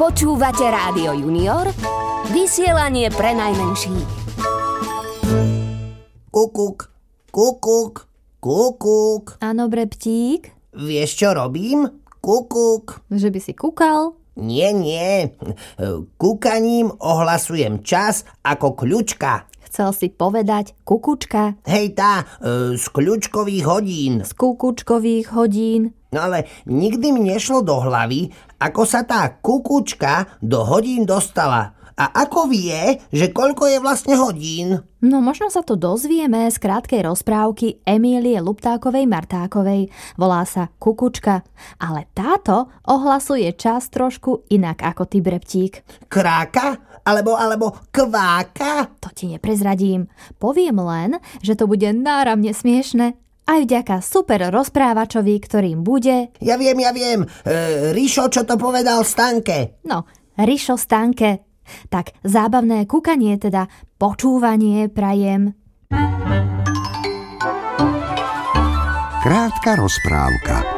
Počúvate Rádio Junior, vysielanie pre najmenších. Kukuk, kukuk, kukuk. Áno, Breptík? Vieš, čo robím? Kukuk. Že by si kúkal? Nie. Kúkaním ohlasujem čas ako kľučka. Chcel si povedať kukučka. Hej z kľučkových hodín. Z kukučkových hodín. No ale nikdy mi nešlo do hlavy, ako sa tá kukučka do hodín dostala. A ako vie, že koľko je vlastne hodín? No možno sa to dozvieme z krátkej rozprávky Emílie Luptákovej-Martákovej. Volá sa Kukučka. Ale táto ohlasuje čas trošku inak ako ty, Breptík. Kráka? Alebo kváka? To ti neprezradím. Poviem len, že to bude náramne smiešne. Aj vďaka super rozprávačovi, ktorým bude... Ja viem. Rišo, čo to povedal Stanke. No, Rišo Stanke. Tak zábavné kúkanie, teda počúvanie prajem. Krátka rozprávka.